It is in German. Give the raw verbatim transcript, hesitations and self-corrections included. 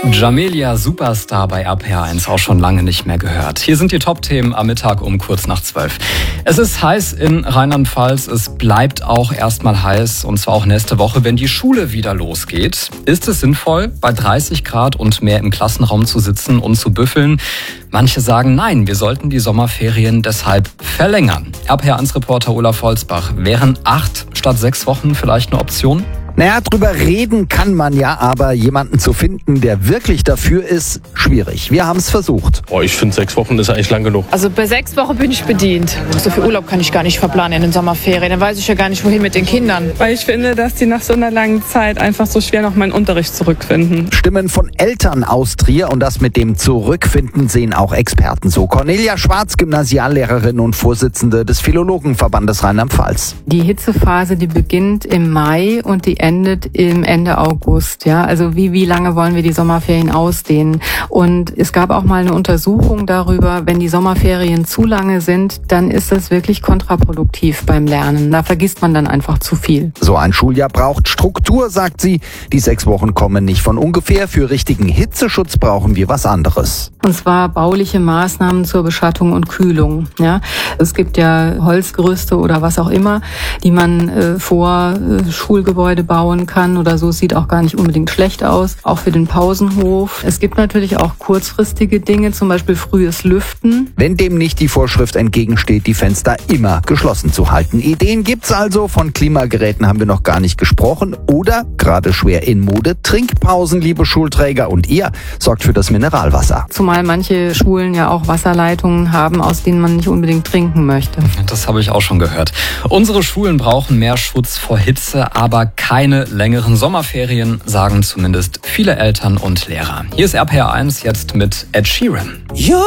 Jamelia Superstar bei R P R eins, auch schon lange nicht mehr gehört. Hier sind die Top-Themen am Mittag um kurz nach zwölf. Es ist heiß in Rheinland-Pfalz, es bleibt auch erstmal heiß und zwar auch nächste Woche, wenn die Schule wieder losgeht. Ist es sinnvoll, bei dreißig Grad und mehr im Klassenraum zu sitzen und zu büffeln? Manche sagen nein, wir sollten die Sommerferien deshalb verlängern. R P R eins Reporter Olaf Holzbach, wären acht statt sechs Wochen vielleicht eine Option? Naja, drüber reden kann man ja, aber jemanden zu finden, der wirklich dafür ist, schwierig. Wir haben es versucht. Oh, ich finde, sechs Wochen ist eigentlich lang genug. Also bei sechs Wochen bin ich bedient. So viel Urlaub kann ich gar nicht verplanen in den Sommerferien. Dann weiß ich ja gar nicht, wohin mit den Kindern. Weil ich finde, dass die nach so einer langen Zeit einfach so schwer noch meinen Unterricht zurückfinden. Stimmen von Eltern aus Trier und das mit dem Zurückfinden sehen auch Experten so. Cornelia Schwarz, Gymnasiallehrerin und Vorsitzende des Philologenverbandes Rheinland-Pfalz. Die Hitzephase, die beginnt im Mai und die endet im Ende August. Ja, also wie, wie lange wollen wir die Sommerferien ausdehnen? Und es gab auch mal eine Untersuchung darüber, wenn die Sommerferien zu lange sind, dann ist das wirklich kontraproduktiv beim Lernen. Da vergisst man dann einfach zu viel. So ein Schuljahr braucht Struktur, sagt sie. Die sechs Wochen kommen nicht von ungefähr. Für richtigen Hitzeschutz brauchen wir was anderes. Und zwar bauliche Maßnahmen zur Beschattung und Kühlung. Ja, es gibt ja Holzgerüste oder was auch immer, die man äh, vor äh, Schulgebäude bauen kann oder so. Sieht auch gar nicht unbedingt schlecht aus. Auch für den Pausenhof. Es gibt natürlich auch kurzfristige Dinge, zum Beispiel frühes Lüften. Wenn dem nicht die Vorschrift entgegensteht, die Fenster immer geschlossen zu halten. Ideen gibt's also. Von Klimageräten haben wir noch gar nicht gesprochen. Oder, gerade schwer in Mode, Trinkpausen, liebe Schulträger. Und ihr sorgt für das Mineralwasser. Zumal manche Schulen ja auch Wasserleitungen haben, aus denen man nicht unbedingt trinken möchte. Das habe ich auch schon gehört. Unsere Schulen brauchen mehr Schutz vor Hitze, aber keine längeren Sommerferien, sagen zumindest viele Eltern und Lehrer. Hier ist R P R eins jetzt mit Ed Sheeran. You